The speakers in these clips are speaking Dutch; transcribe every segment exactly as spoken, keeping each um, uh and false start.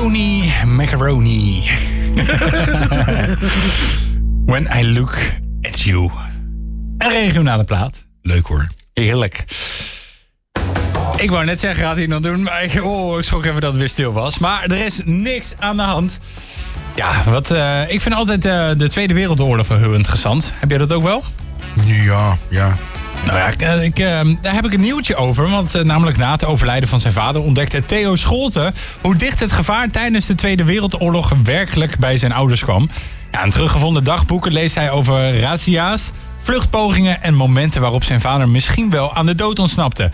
Tony Macaroni. When I look at you. Een regionale plaat. Leuk hoor. Heerlijk. Ik wou net zeggen, gaat hij nog doen, maar ik, oh, ik schrok even dat het weer stil was. Maar er is niks aan de hand. Ja, wat, uh, ik vind altijd uh, de Tweede Wereldoorlog wel heel interessant. Heb jij dat ook wel? Ja, ja. Nou ja, ik, ik, uh, daar heb ik een nieuwtje over. Want uh, namelijk na het overlijden van zijn vader ontdekte Theo Scholten hoe dicht het gevaar tijdens de Tweede Wereldoorlog werkelijk bij zijn ouders kwam. Ja, in teruggevonden dagboeken leest hij over razzia's, vluchtpogingen en momenten waarop zijn vader misschien wel aan de dood ontsnapte.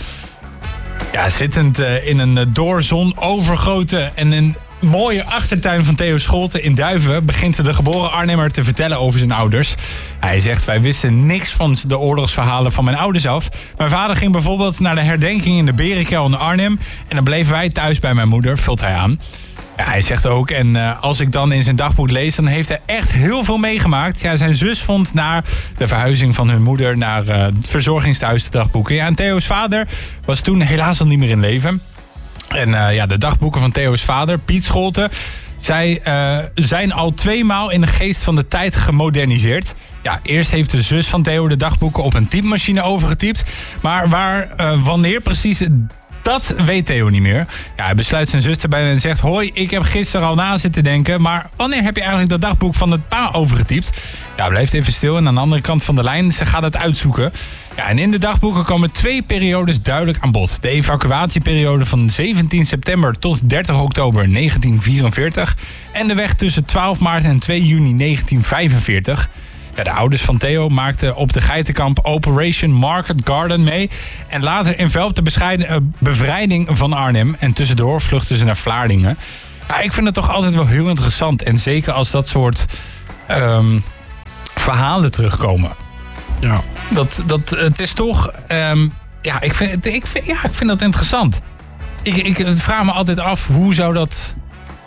Ja, zittend uh, in een uh, door zon overgoten en een mooie achtertuin van Theo Scholten in Duiven begint de geboren Arnhemmer te vertellen over zijn ouders. Hij zegt, wij wisten niks van de oorlogsverhalen van mijn ouders af. Mijn vader ging bijvoorbeeld naar de herdenking in de Berenkel in Arnhem en dan bleven wij thuis bij mijn moeder, vult hij aan. Ja, hij zegt ook, en uh, als ik dan in zijn dagboek lees, dan heeft hij echt heel veel meegemaakt. Ja, zijn zus vond na de verhuizing van hun moeder naar uh, het verzorgingstehuis de dagboeken. Ja, en Theo's vader was toen helaas al niet meer in leven. En uh, ja, de dagboeken van Theo's vader, Piet Scholten, zij uh, zijn al tweemaal in de geest van de tijd gemoderniseerd. Ja, eerst heeft de zus van Theo de dagboeken op een typemachine overgetypt. Maar waar, uh, wanneer precies, dat weet Theo niet meer. Ja, hij besluit zijn zus erbij en zegt, hoi, ik heb gisteren al na zitten denken, maar wanneer heb je eigenlijk dat dagboek van het pa overgetypt? Ja, blijft even stil en aan de andere kant van de lijn, ze gaat het uitzoeken. Ja, en in de dagboeken komen twee periodes duidelijk aan bod. De evacuatieperiode van zeventien september tot dertig oktober negentien vierenveertig... en de weg tussen twaalf maart en twee juni negentien vijfenveertig. Ja, de ouders van Theo maakten op de geitenkamp Operation Market Garden mee. En later envelopte de uh, bevrijding van Arnhem. En tussendoor vluchtten ze naar Vlaardingen. Ja, ik vind het toch altijd wel heel interessant. En zeker als dat soort um, verhalen terugkomen. Ja. Dat, dat, het is toch... Um, ja, ik vind, ik, vind, ja, ik vind dat interessant. Ik, ik vraag me altijd af, hoe zou dat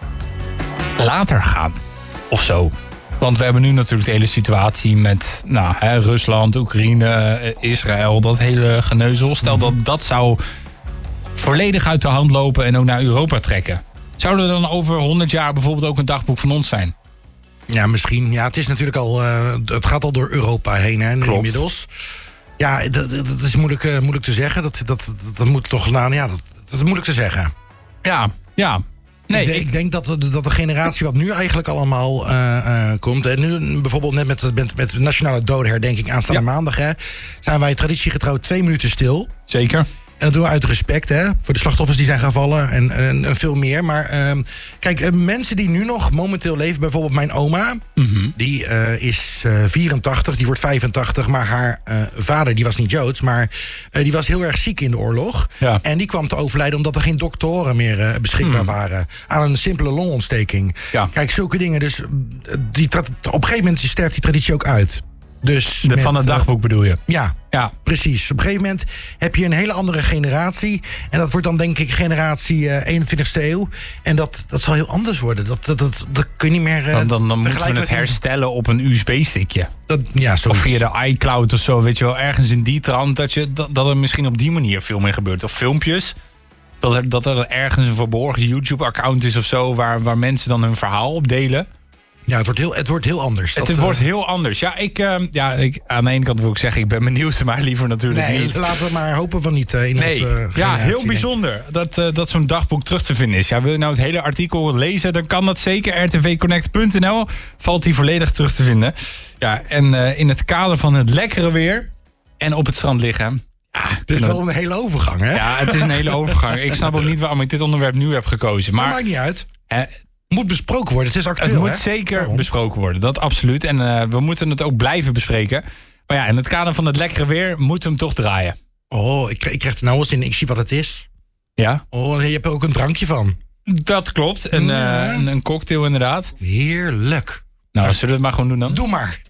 later gaan? Of zo. Want we hebben nu natuurlijk de hele situatie met nou, hè, Rusland, Oekraïne, Israël, dat hele geneuzel. Stel mm-hmm. dat dat zou volledig uit de hand lopen en ook naar Europa trekken. Zou er dan over honderd jaar bijvoorbeeld ook een dagboek van ons zijn? Ja, misschien. Ja, het is natuurlijk al, uh, het gaat al door Europa heen, hè, nu inmiddels. Ja, dat, dat is moeilijk, uh, moeilijk te zeggen. Dat, dat, dat, dat moet toch, nou ja, dat, dat is moeilijk te zeggen. Ja, ja. Nee, ik, denk, ik... ik denk dat de, dat de generatie wat nu eigenlijk allemaal uh, uh, komt. En nu bijvoorbeeld net met, met, met Nationale Dodenherdenking aanstaande ja. maandag, hè, zijn wij traditiegetrouw twee minuten stil. Zeker. En dat doen we uit respect, hè, voor de slachtoffers die zijn gevallen en, en, en veel meer. Maar uh, kijk, uh, mensen die nu nog momenteel leven, bijvoorbeeld mijn oma, mm-hmm. die uh, is uh, vierentachtig, die wordt vijfentachtig. Maar haar uh, vader, die was niet Joods, maar uh, die was heel erg ziek in de oorlog. Ja. En die kwam te overlijden omdat er geen doktoren meer uh, beschikbaar mm. waren. Aan een simpele longontsteking. Ja. Kijk, zulke dingen. Dus die tra- op een gegeven moment sterft die traditie ook uit. Dus de, met, van het dagboek bedoel je? Ja, ja, precies. Op een gegeven moment heb je een hele andere generatie. En dat wordt dan denk ik generatie uh, eenentwintigste eeuw. En dat, dat zal heel anders worden. Dat, dat, dat, dat kun je niet meer... Uh, dan dan, dan moeten we het herstellen op een U S B-stickje. Dat, ja, of via de iCloud of zo, weet je wel. Ergens in die trant dat, je, dat, dat er misschien op die manier veel meer gebeurt. Of filmpjes. Dat er, dat er ergens een verborgen YouTube-account is of zo... Waar, waar mensen dan hun verhaal op delen. Ja, het wordt heel, het wordt heel anders. Het, dat, het wordt heel anders. Ja, ik, uh, ja ik, aan de ene kant wil ik zeggen, ik ben benieuwd, maar liever natuurlijk nee, niet. Laten we maar hopen van niet uh, in nee. onze uh, Ja, heel bijzonder dat, uh, dat zo'n dagboek terug te vinden is. Ja, wil je nou het hele artikel lezen, dan kan dat zeker. r t v connect punt n l valt die volledig terug te vinden. Ja, en uh, in het kader van het lekkere weer en op het strand liggen... Ja, het is wel een hele overgang, hè? Ja, het is een hele overgang. Ik snap ook niet waarom ik dit onderwerp nu heb gekozen. Maar dat maakt niet uit. Uh, moet besproken worden. Het is actueel. Het moet hè? zeker Waarom? besproken worden. Dat absoluut. En uh, we moeten het ook blijven bespreken. Maar ja, in het kader van het lekkere weer moeten we hem toch draaien. Oh, ik, ik krijg er nou eens in. Ik zie wat het is. Ja? Oh, je hebt er ook een drankje van. Dat klopt. Een, ja. uh, een, een cocktail inderdaad. Heerlijk. Nou, zullen we het maar gewoon doen dan? Doe maar.